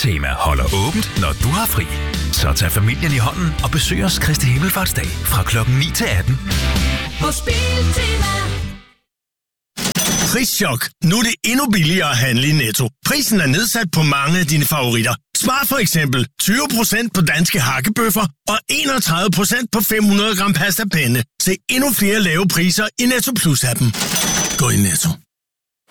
Biltema holder åbent, når du har fri. Så tag familien i hånden og besøg os Kristi Himmelfartsdag fra klokken 9 til 18. Hos Biltema. Prischok. Nu er det endnu billigere at handle i Netto. Prisen er nedsat på mange af dine favoritter. Spar for eksempel 20% på danske hakkebøffer og 31% på 500 gram pasta penne. Se endnu flere lave priser i Netto Plus-appen. Gå i Netto.